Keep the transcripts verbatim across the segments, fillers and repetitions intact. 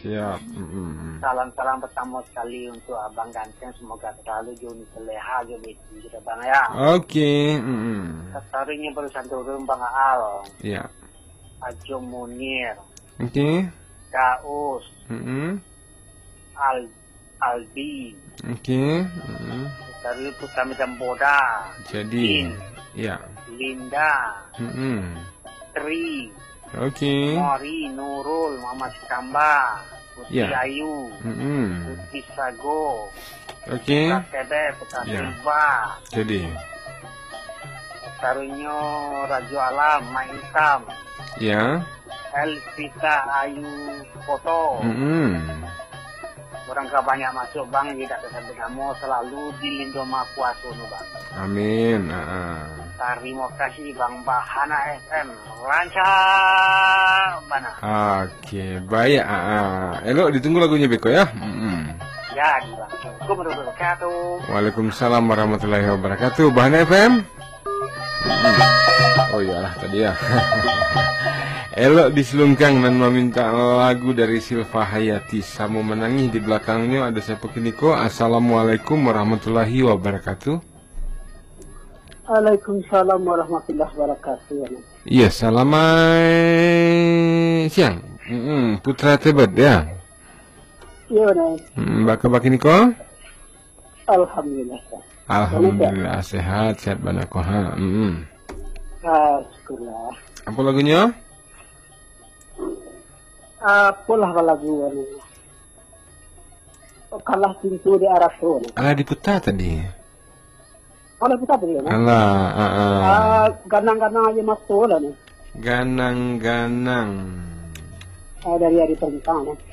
Siap. Mm-mm. Salam-salam pertama sekali untuk Abang Ganteng. Semoga selalu Joni Seleha gitu kita Bang ya. Oke. Mm-mm. Tarinya barusan turun Bang Al. Ya. Ajo Munir. Oke. Daus. Mm-mm. Al Albi. Oke. Mm-mm. Tari Putami Damboda. Jadi. Ya. Linda. Mm-mm. Tri. Oke. Mori, Nurul, Muhammad Kamba, Putri Ya. Ayu, Mm-mm. Putri Sago, Oke. Putra Tebe, Putra Ya. Silva, Jadi. Tarunyo Rajo Alam, Mai Hitam, Ya. Elvita Ayu Foto. Mm-mm. Orang gak banyak masuk Bang, tidak sampai kamu selalu dilindungi Maha Kuasa nu Bang. Amin. Ah. Terima kasih Bang Bahana F M, rancang mana? Oke, baik. Ah. Elok ditunggu lagunya Beko ya. Mm-mm. Ya, di Bang. Assalamualaikum warahmatullahi wabarakatuh. Waalaikumsalam warahmatullahi wabarakatuh. Bahana F M. Mm-mm. Oh iyalah tadi ya. Elok diselungkang dan meminta lagu dari Silva Hayati. Samu menangis di belakangnya ada siapa kiniko. Assalamualaikum warahmatullahi wabarakatuh. Waalaikumsalam warahmatullahi wabarakatuh. Iya, selamat siang. Mm-mm, Putra Tebet ya. Iya, Nek. Mm, Baka baki niko. Alhamdulillah. Alhamdulillah sehat, sehat banakoha. Mm-mm. Ah, syukurlah. Apa lagunya? Apalah lagu ini. Kalah pintu di arah sana. Alah diputar tadi. Kalau kita beri ya. Alah, ah, ah. Ah, ganang-ganang aja masuk lah nih. Ganang-ganang. Ah, dari hari tentang ya.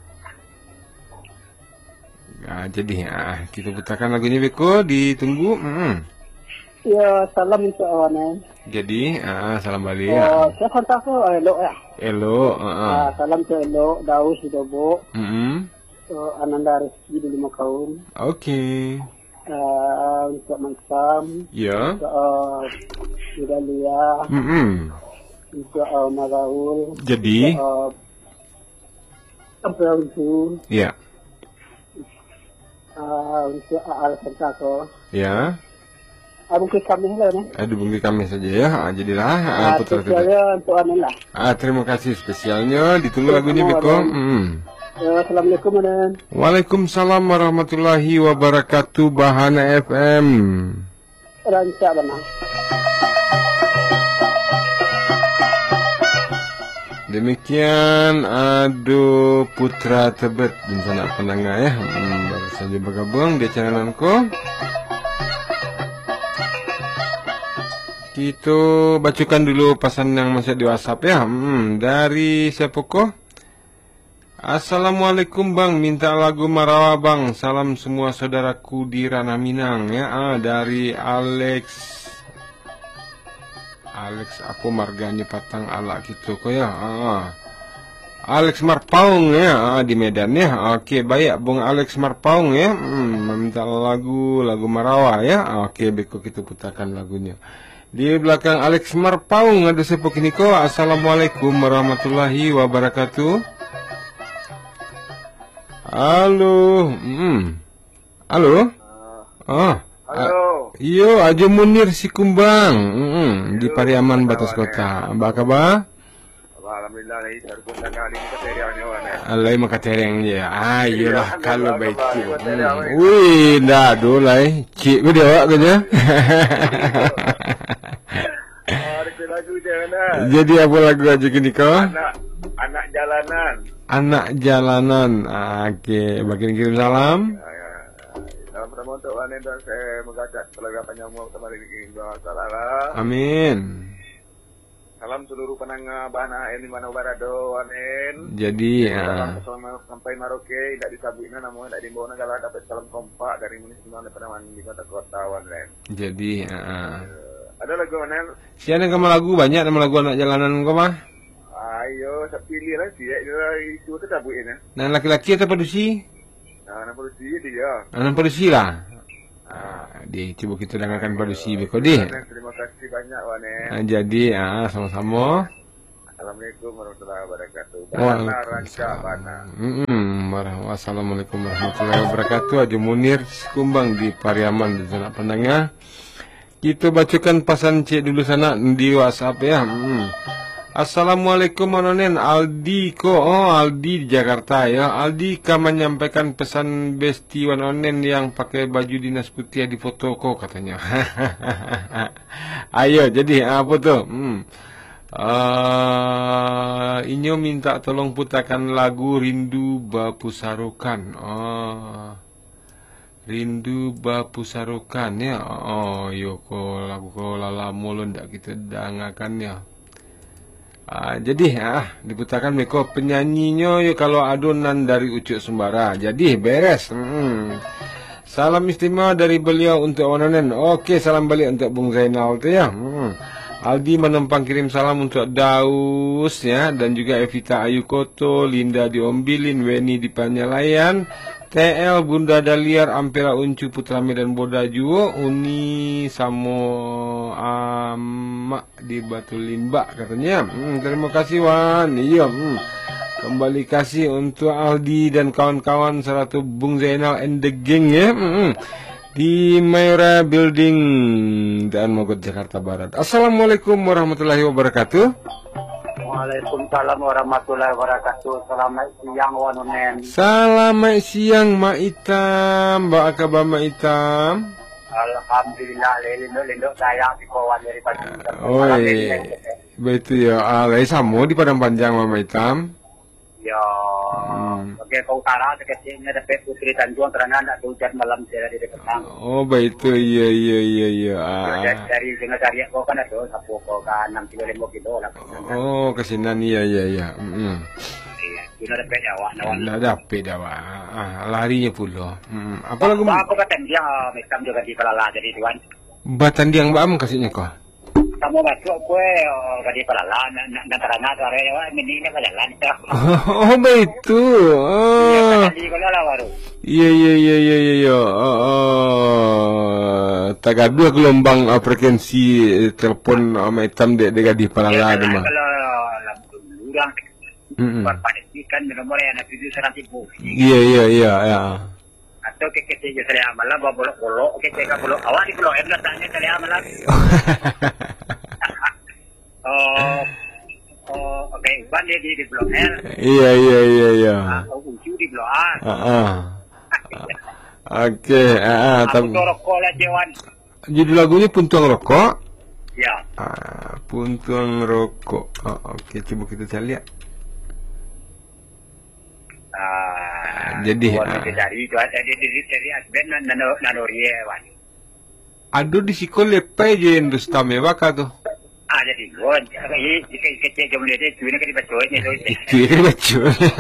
Nah, jadi ah, kita putarkan lagunya Beko, ditunggu. Mm. Ya, salam untuk awan. Jadi, ah, salam balik Oh, ya. saya kontak ke Elo ya. Elo, ah, ah. Ah, salam ke Elo, Daus Hidobo, Mm-mm. uh, Ananda Rizki di lima kaum. Oke. Uh, untuk Mansam, Ya. untuk uh, Idalia, Mm-mm. untuk uh, Magaul, Jadi, uh, Ampel itu, ya, uh, untuk Al Santako. ya. Ah, mungkin kami lah nih. Aduh, bungki kami saja ya. Ah, jadilah ah, Ah, putra kita. spesialnya untuk anu lah. Ah, terima kasih spesialnya. Ditunggu lagunya Beko. Mm. Uh, Assalamualaikum dan Waalaikumsalam warahmatullahi wabarakatuh. Bahana F M. rancak benar. Demikian, aduh Putra Tebet bencana penengah ya. Hmm, baru saja bergabung di channelku. Kita bacakan dulu pesan yang masih di WhatsApp ya. Hmm, dari siapa kok? Assalamualaikum Bang, minta lagu Marawa Bang. Salam semua saudaraku di Ranah Minang ya. Ah, dari Alex. Alex apa marganya patang ala gitu kok ya. Ah. Alex Marpaung ya, ah, di Medan ya. Oke, baik Bung Alex Marpaung ya. Hmm, meminta lagu lagu Marawa ya. Oke, Beko kita putarkan lagunya. Di belakang Alex Marpaung ada sepuk niko. Assalamualaikum warahmatullahi wabarakatuh. Halo, hmm. Halo. Oh. Halo. Iyo, Ajo Munir si Kumbang, mm, di Pariaman Batas Kota. Apa kabar? Alhamdulillah nih, baru pun kali ini keteriaknya wana. Alai makatereng ya. Ah, iyalah Iya, kalau alhamdulillah, baik. kabar, Hmm. keteriak, weh. Wih, dah dolai. Cik gue dia awak kerja. Ada ke lagu dia mana? Jadi apa lagu aja gini kau? Anak anak jalanan. Anak jalanan. Ah, oke, bagian kirim salam. Ya, ya. Salam pertama untuk wana dan saya mengajak keluarga panjangmu kembali di doa salah. Amin. Salam seluruh penangga Bahana M di mana barado wanen. Jadi, Salam ah, sampai Maroke, tidak disabuknya namun tidak dibawa negara dapat salam kompak dari municipal daripada di kota-kota wanen. jadi, ah. Ada lagu wanen? Siapa kamu lagu banyak nama lagu anak jalanan kau mah? Ayo, saya pilih lah sih. Ya, itu kita buin ya. Dan laki-laki atau padusi? Nah, anak polisi dia. Anak padusi lah. Ah, di coba kita dengarkan padusi beko deh. Terima kasih banyak Wanen. Ah, jadi, ah, sama-sama. Assalamualaikum warahmatullahi wabarakatuh. Bana Ranca Bana. Mm-mm, Wassalamualaikum warahmatullahi wabarakatuh. Haji Munir Kumbang di Pariaman di sana pendengar. Kita bacakan pesan cek dulu sana di WhatsApp ya. Mm. Assalamualaikum Manonen Aldi ko. Oh Aldi di Jakarta ya. Aldi ka menyampaikan pesan besti Wanonen yang pakai baju dinas putih di foto ko katanya. Ayo jadi apa tuh? Hmm. Uh, Inyo minta tolong putarkan lagu Rindu Bapusarukan. Oh, Rindu Bapusarukan ya. Oh, yo ko lagu ko lala mulun ndak kita dangakan ya. Uh, jadi ah diputarkan meko penyanyinya ya kalau adonan dari Ucuk Sembara. Jadi beres. Hmm. Salam istimewa dari beliau untuk Onanen. Oke, salam balik untuk Bung Zainal tu ya. Hmm. Aldi menempang kirim salam untuk Daus ya dan juga Evita Ayu Koto, Linda di Ombilin, Weni di Panyalayan, T L Bunda Daliar, Ampera Uncu Putra Medan Bodajuo, Uni Samo Amak di Batu Limba katanya. Hmm, terima kasih Wan. Iya. Hmm. Kembali kasih untuk Aldi dan kawan-kawan serta Bung Zainal and the gang ya. Hmm. Di Mayora Building dan Mogot Jakarta Barat. Assalamualaikum warahmatullahi wabarakatuh. Waalaikumsalam warahmatullahi wabarakatuh. Selamat siang Wanonen. Selamat siang Mak Itam. Mbak kabar Mak Itam? Alhamdulillah lindo-lindo saya di kawan dari Padang. Oi. Betul ya. Alai samo di Padang Panjang Mak Itam. Ya, hmm. Oke, ke utara sekecilnya dapat Putri Tanjung terangan ada hujan malam saya di dekat. Oh, betul, iya, iya, iya, iya. Ah. Dari, dari Singosari kau kan ada sapu kau kan enam kilo lima kilo lah. Oh, kesinan iya, iya, iya. Mm. Iya, kita dapat awak, nawan. Tidak dapat awak. Ah, larinya pula. Mm. Apa lagu? Aku kata dia, makam juga di Palala jadi tuan. Batan dia mbak kasihnya kau. Kamu masuk kue di Palala, nak terangah tu area awak ini ni jalan. Oh, betul. Oh. Iya, iya, iya, iya, iya. Oh, tak ada gelombang frekuensi telepon sama hitam dek dek di Palala tu mah. Kalau lurang, berpadikan nomor yang ada tujuh seratus ribu. Iya, iya, iya, ya. Atau kekecil saya malah bawa bolok-bolok, kekecil bolok awak di bolok em datangnya saya malah. Oh, oh, oke, Ban dia di blok L. Iya, iya, iya, iya. Oh, Uncu di blok A. Ah, oke, ah, tapi. Puntung rokok lah, Jewan. Judul lagunya Puntung Rokok. Ya. Ah, Puntung Rokok. Oh, oke, coba kita cari lihat. Ah, jadi ah, dari itu ada di di dari asben nano nanorie wan. Aduh di sikol lepai je Rustam ya baka tuh. Ah jadi gon, ini jika kecil jam lede tu ni kan dibaconya tu. Itu kan baca.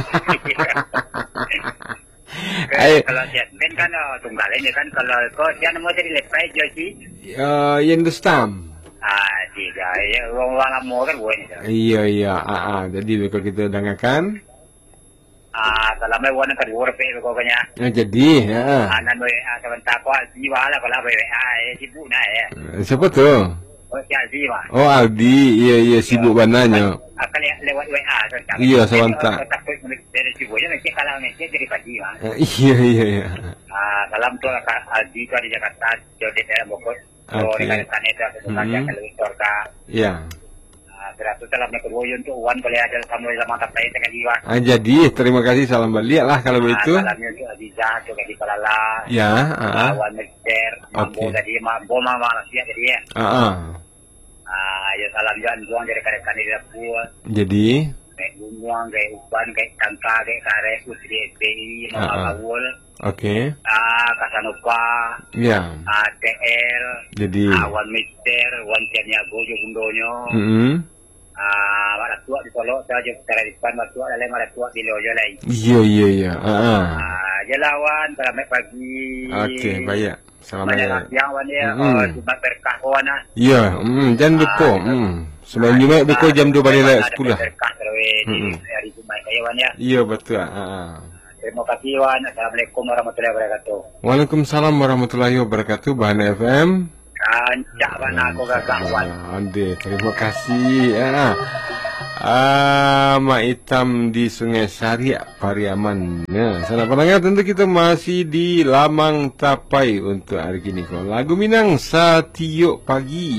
Kalau asben kan tunggalnya kan kalau kau dia nama jadi lepai je si. Uh, yang Rustam. Ah tidak, ya orang lama kan gon. Iya iya, ah, ah. Jadi kalau kita dengarkan. Ah, kalau mai wana kan war pe ko kanya. Ya jadi, ya. Anan we ah sebentar ko jiwa lah kalau we ah sibuk nah ya. Siapa tuh? Oh, si Aldi Pak. Oh, Aldi. Iya iya sibuk bananya. Akan lewat W A kan. Iya, sebentar. Takut dari sibuknya nanti kalau nanti jadi pagi Pak. Iya iya iya. Ah, dalam tu Aldi tu di Jakarta, di daerah Bogor. Oh, di Kalimantan itu aku bekerja kalau Torka. Iya. Berarti dalam keruyan tu wan boleh ada kamu dalam mata saya dengan jiwa. Ah, jadi terima kasih salam balik lah kalau begitu. Salamnya tu Aziza tu di Palala. Ya, ah. Wan Mister, mambo tadi mambo mama rahasia jadi ya. Ah, ah. Ah, ya salam jangan buang dari rekan di dapur. Jadi kayak buang kayak uban kayak tangka kayak kare usri S P I mama Awul. Oke. Ah, Kasanupa. Ya. Ah, T L. Jadi. Ah, Wan Mister, Wan Tianiago jo bundonyo. Heeh. Ah, malah tua di Solo, saya juga cara di depan, malah tua, lain malah tua di Lojo lain. Iya, iya, iya. Ah, ah. Jelawan, selamat pagi. Oke, baik. Selamat Banyak siang, wan ya. Oh, cuma berkah wan ah. Iya, hmm, jangan lupa. Hmm. Selain Jumat buka jam dua balik lagi sekolah. Berkah terus di hari Jumat kayak wan ya. Iya, betul. Ah. Terima kasih wan. Assalamualaikum warahmatullahi wabarakatuh. Waalaikumsalam warahmatullahi wabarakatuh. Bahan F M. Kancak mana aku gagah wan. Ande, terima kasih. Ya. Ah, mak hitam di Sungai Sariak, Pariaman. Ya, sana pendengar tentu kita masih di Lamang Tapai untuk hari ini. Kok lagu Minang Satiuk Pagi.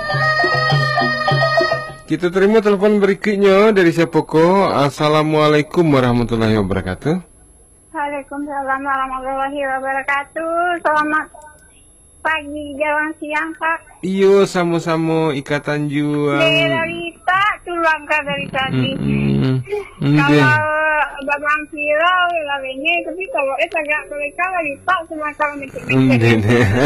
Kita terima telepon berikutnya dari siapa ko? Assalamualaikum warahmatullahi wabarakatuh. Waalaikumsalam warahmatullahi wabarakatuh. Selamat pagi, jalan siang, Kak. Iyo, sama-sama Ikatan Juang. Derita tulang Kak dari tadi. Mm-hmm. Kalau babang viral lainnya, tapi kalau itu agak mereka lagi tak cuma kalau mikir-mikir.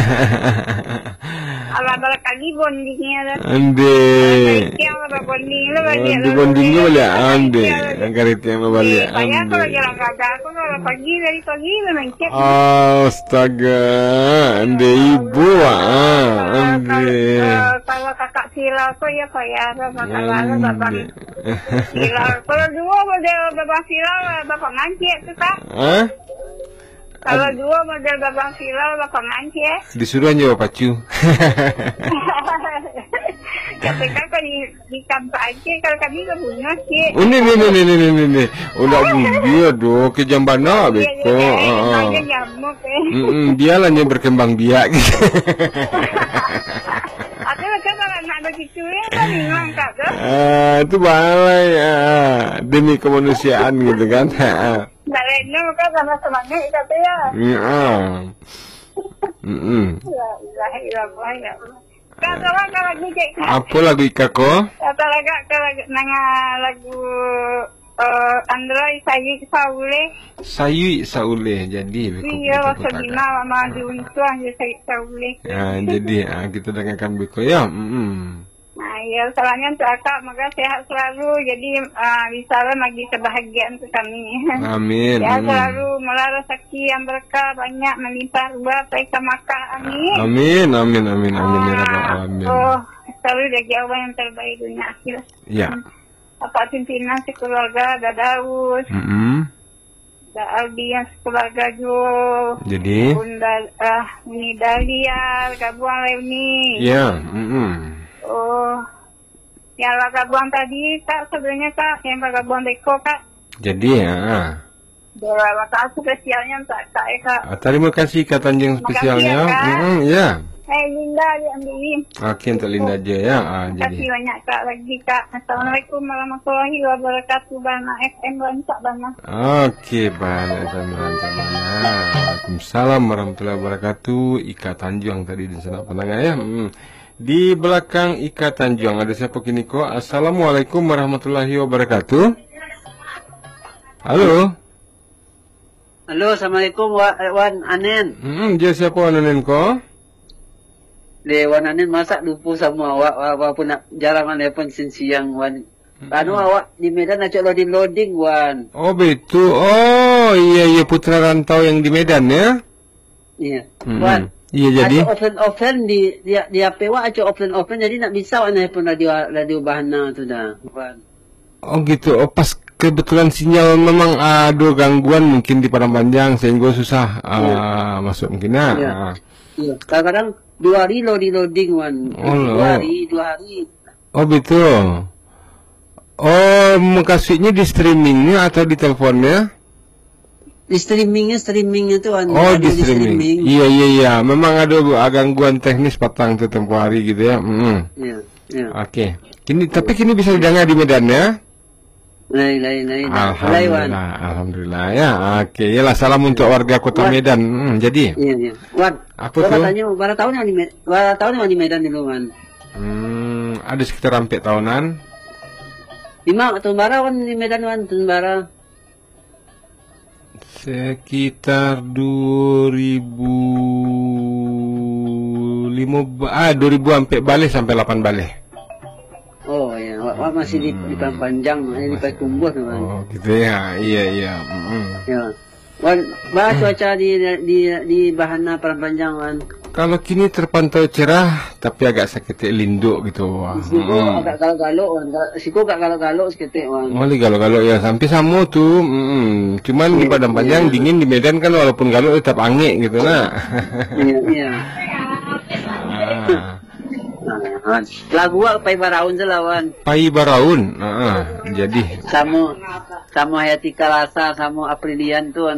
Kalau balik lagi bondingnya lah. Ande. Yang ada bonding lah bagi. Di bondingnya boleh ande. Angkat itu yang balik. Saya kalau jalan kagak, aku kalau pagi dari pagi memang cek. Astaga, ande ibu ah, ande. Kalau kakak viral kok ya kok ya sama kalau babang viral. Kalau dua model babang viral bapak ngancet tuh Kak. Hah? Kalau dua model babang viral bapak ngancet. Disuruh aja pacu. Tapi kan kalau di di kampung aja kalau kami nggak punya sih. Oh ini ini ini ini ini ini. Udah dia do ke Jambana beko. Heeh. Nyamuk eh. Dialah yang berkembang biak gitu. Aku macam kalau nak begitu ya kan memang Kak tuh. Ah, itu balai ah, demi kemanusiaan gitu kan. Baliknya kan sama semangat kata ya. Iya. Mm. Ya, ilah ilah ya. Kata lah kalau lagu cek. Apa lagu Ikako? Kata lagu kalau nanga lagu uh, Android saya Saule. Sayu Saule jadi. Iya, waktu di mana mama diuntuh aja saya Saule. Ya, jadi ah, kita dengarkan beko ya. Mm. Nah, ya salahnya untuk akak, maka sehat selalu. Jadi uh, bisa lah bagi kebahagiaan untuk kami. Amin. Sehat Mm. selalu, melara rezeki yang berkah banyak melimpah ruah baik Makkah. Amin. Amin, amin, amin, amin ya rabbal alamin. Oh, selalu dari Allah yang terbaik dunia akhirat. Ya. Bapak pimpinan sekeluarga, ada Daud, Mm. ada Aldi yang sekeluarga Jo, Jadi. Bunda ah ini Dahlia, Gabuang Leuni. Ya. Mm. Oh, yang Gabuang tadi Kak sebenarnya Kak, yang Gabuang Beko Kak. Jadi ya. Dewa Kak spesialnya untuk Kak ya Kak. Ah, terima kasih Ikatan Juang spesialnya. Makasih ya, Kak. Mm, ya. Eh Linda diambilin. Oke, untuk Linda aja ya. Ah, Terima jadi. kasih banyak Kak lagi Kak. Assalamualaikum warahmatullahi wabarakatuh. Bana F M Rancak Bana. Oke, Bana dan Rancak Bana. Waalaikumsalam warahmatullahi wabarakatuh. Ikatan Juang tadi di sana pendengar ya. Mm. Di belakang Ikatan Juang ada siapa kini kok? Assalamualaikum warahmatullahi wabarakatuh. Halo. Halo, assalamualaikum Wa- Wan Anen. Hmm, dia siapa Anen ko? Le Wan Anen masa lupa sama awak, awak pun nak jarang telepon siang Wan. Anu awak di Medan nak loading loading Wan. Oh betul. Oh iya iya putra rantau yang di Medan ya. Iya. Hmm. Wan. Iya jadi. Ada offline offline di di di H P awak ada offline offline jadi nak bisa Wan telepon radio radio bahana tu dah. Wan. Oh gitu. Oh pas kebetulan sinyal memang ada gangguan mungkin di Padang Panjang sehingga susah uh, Iya. masuk mungkin ya. Iya. Ah. Iya. Kadang-kadang dua hari loading loading Wan. Oh, dua lo. hari, dua hari. Oh betul. Oh makasihnya di streamingnya atau di teleponnya? Di streamingnya streamingnya tu Wan. Oh Ada di streaming. Iya iya iya. Memang ada gangguan teknis patang tuh tempoh hari gitu ya. Mm. Iya. Iya. Oke. Kini tapi kini bisa didengar di Medan ya? Lain lain lain. Lain Wan. Alhamdulillah, alhamdulillah ya. Oke, yalah salam untuk warga Kota Wan. Medan. Hmm, jadi, Iya, iya. Wan, apa gua tuh? tanya, berapa tahun yang di Medan? Berapa tahun yang di Medan dulu, Wan? Hmm, ada sekitar hampir tahunan. Lima, tahun bara, Wan, di Medan, Wan, tahun bara. Sekitar dua ribu lima ah dua ribu sampai balik sampai delapan balik. Oh, iya. Wak, wak masih di, di Panjang, makanya di Pakumbuh, Wan. Oh, gitu ya. Iya, iya. Mm-mm. Ya. Wan, bah cuaca di di di Bahana Panjang, Wan. Kalau kini terpantau cerah, tapi agak sakit linduk gitu. Wah. Siku Mm. agak galok-galok, Wan. Siku agak galok-galok seketik, Wan. Oh, galau-galau ya sampai sama tuh. Mm-mm. Cuman di Padang Panjang dingin, di Medan kan walaupun galau tetap angin gitu nah. Iya, iya. Ah. Nah, Wan. Lagu wak pai baraun je lah, Wan. Pai Baraun, ah, Jadi Sama sama Hayatika Lasa sama Aprilian tuh